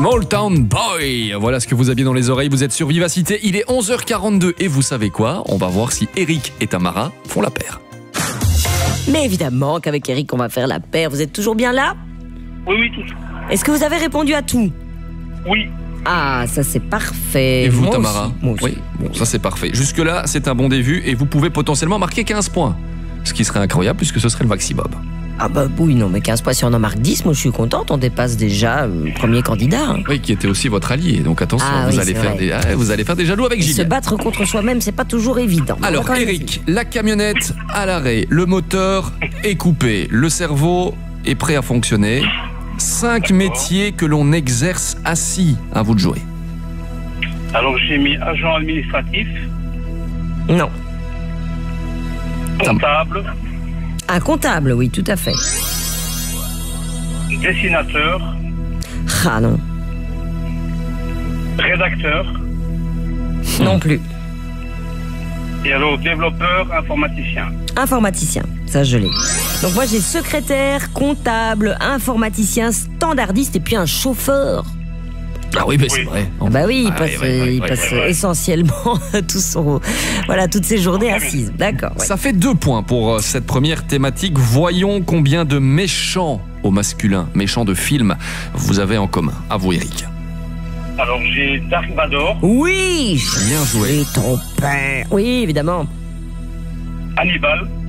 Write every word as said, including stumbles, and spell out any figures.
Small Town Boy. Voilà ce que vous aviez dans les oreilles. Vous êtes sur Vivacité. Il est onze heures quarante-deux. Et vous savez quoi? On va voir si Eric et Tamara font la paire. Mais évidemment qu'avec Eric, on va faire la paire. Vous êtes toujours bien là? Oui, oui, tout. Est-ce que vous avez répondu à tout? Oui. Ah, ça c'est parfait. Et vous, Moi Tamara? aussi, moi aussi. Oui, bon, ça c'est parfait. Jusque-là, c'est un bon début et vous pouvez potentiellement marquer quinze points. Ce qui serait incroyable puisque ce serait le maximum. Ah bah oui, non, mais quinze points, si on en marque dix, moi je suis contente, on dépasse déjà le premier candidat. Hein. Oui, qui était aussi votre allié. Donc attention, Ah vous, oui, allez c'est faire vrai. des, ah, vous allez faire des jaloux avec Se Gilles. battre contre soi-même, c'est pas toujours évident. On Alors, va quand même Eric, essayer. la camionnette à l'arrêt, le moteur est coupé, le cerveau est prêt à fonctionner. Cinq métiers que l'on exerce assis. À vous de jouer. Alors, j'ai mis agent administratif, Non. comptable, Un comptable, oui, tout à fait. dessinateur, Ah non, rédacteur, non plus. et alors développeur, informaticien. Informaticien, ça je l'ai. Donc moi j'ai secrétaire, comptable, informaticien, standardiste et puis un chauffeur. Ah oui, mais Oui. c'est vrai. Ah bah oui, il Ah, passe, ouais, ouais, ouais, il ouais, passe ouais, ouais. essentiellement tout son, voilà, toutes ses journées assises. D'accord. ouais. Ça fait deux points pour euh, cette première thématique. Voyons combien de méchants au masculin, méchants de film, vous avez en commun. À vous, Eric. Alors, j'ai Dark Vador, Oui, Bien joué. j'ai ton père. Oui, évidemment. Hannibal,